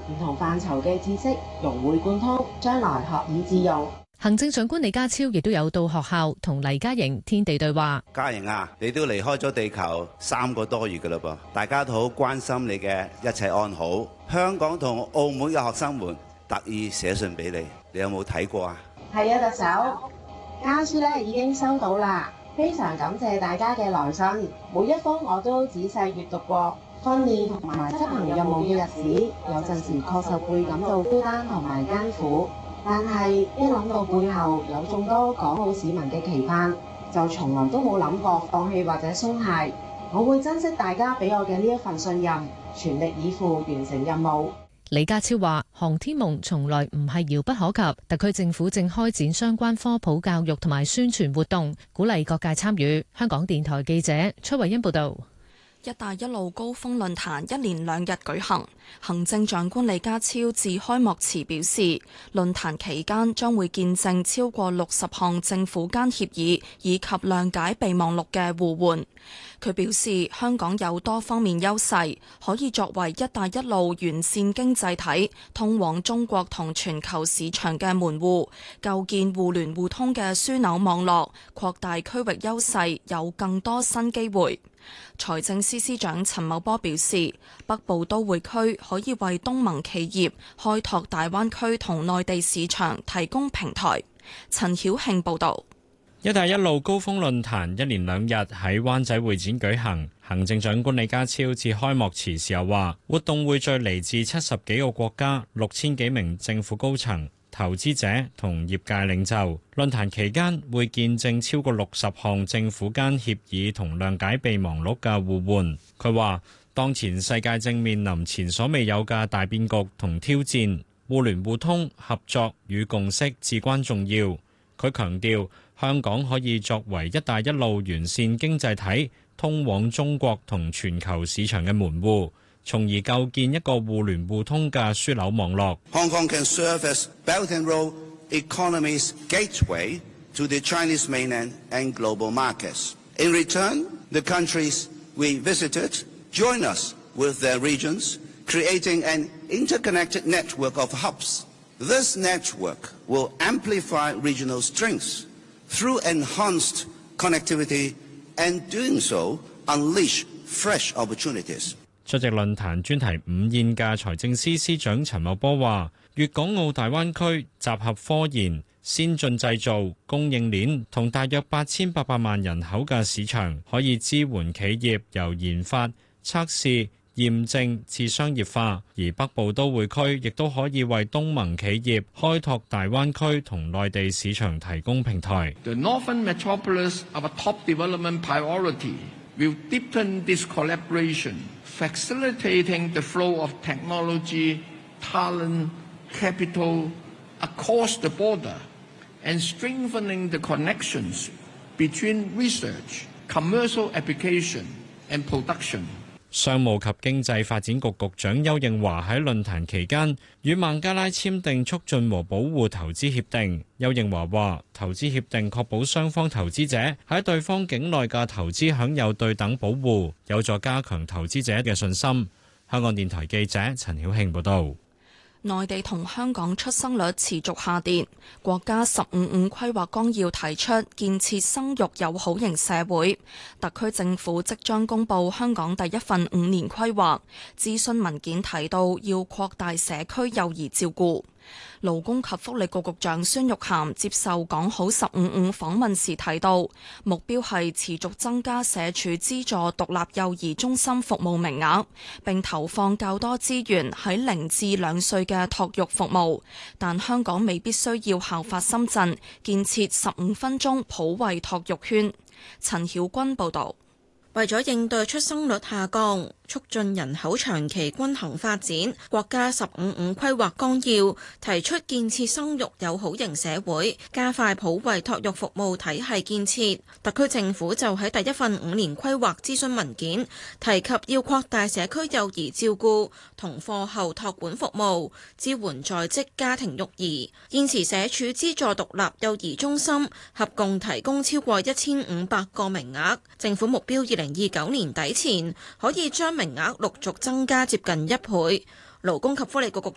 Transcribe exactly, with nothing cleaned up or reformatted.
唔同範疇嘅知識融會貫通，將來學以致用。 行政長官李家超亦都有到學校同黎嘉瑩天地對話。 嘉瑩啊，你都離開咗地球三個多月㗎喇噃，大家都好關心你嘅一切安好。香港同澳門嘅學生們特意寫信俾你，你有冇睇過啊？ 係啊，特首，家書咧已經收到啦，非常感謝大家嘅來信，每一封我都仔細閱讀過。訓練同埋執行任務嘅日子，有陣時確實會感到孤單同埋艱苦。但係一諗到背後有眾多港澳市民嘅期盼，就從來都冇諗過放棄或者鬆懈。我會珍惜大家俾我嘅呢一份信任，全力以赴完成任務。 李家超話：航天夢從來唔係遙不可及，特區政府正開展相關科普教育同埋宣傳活動，鼓勵各界參與。香港電台記者崔慧欣報道。 一帶一路高峰論壇一連兩日舉行，行政長官李家超致開幕詞表示，論壇期間將會見證超過六十項政府間協議以及諒解備忘錄嘅互換。佢表示，香港有多方面優勢，可以作為一帶一路完善經濟體通往中國同全球市場嘅門戶，構建互聯互通嘅樞紐網絡，擴大區域優勢，有更多新機會。財政司司長陳茂波表示，北部都會區可以為東盟企業開拓大灣區同內地市場提供平台。陳曉慶報導。 一帶一路高峰論壇一連兩日喺灣仔會展舉行，行政長官李家超致開幕詞時又話，活動匯聚嚟自七十幾個國家六千幾名政府高層、投資者同業界領袖。論壇期間會見證超過六十項政府間協議同諒解備忘錄嘅互換。佢話，當前世界正面臨前所未有嘅大變局同挑戰，互聯互通、合作與共識至關重要。佢強調，香港可以作為一帶一路完善經濟體通往中國同全球市場嘅門戶，從而構建一個互聯互通嘅樞紐網絡。 Hong Kong can serve as Belt and Road economy's gateway to the Chinese mainland and global markets. In return, the countries we visited join us with their regions, creating an interconnected network of hubs. This network will amplify regional strengths through enhanced connectivity, and doing so unleash fresh opportunities. 出席論壇專題午宴嘅財政司司長陳茂波話，粵港澳大灣區集合科研、先進製造、供應鏈同大約八千八百萬人口嘅市場，可以支援企業由研發、測試、驗證至商業化，而北部都會區亦都可以為東盟企業開拓大灣區同內地市場提供平台。 The Northern Metropolis of a top development priority will deepen this collaboration, facilitating the flow of technology, talent, capital across the border, and strengthening the connections between research, commercial application, and production. 商務及經濟發展局局長邱應華喺論壇期間與孟加拉簽訂促進和保護投資協定。邱應華話，投資協定確保雙方投資者喺對方境內嘅投資享有對等保護，有助加強投資者嘅信心。香港電台記者陳曉慶報道。 內地同香港出生率持續下跌，國家十五五規劃綱要提出建設生育友好型社會，特區政府即將公布香港第一份五年規劃，諮詢文件提到要擴大社區幼兒照顧。勞工及福利局局長孫玉菡接受講好十五五訪問時提到，目標係持續增加社署資助獨立幼兒中心服務名額，並投放較多資源喺零至兩歲嘅托育服務。但香港未必需要效法深圳，建設十五分鐘普惠托育圈。陳曉君報導。 為咗應對出生率下降，促進人口長期均衡發展，國家十五五規劃綱要提出建設生育友好型社會，加快普惠托育服務體系建設。特區政府就喺第一份五年規劃諮詢文件提及要擴大社區幼兒照顧同課後托管服務，支援在職家庭育兒。現時社署資助獨立幼兒中心合共提供超過一千五百個名額，政府目標二零二九年底前可以將名額陸續增加接近一倍。勞工及福利局局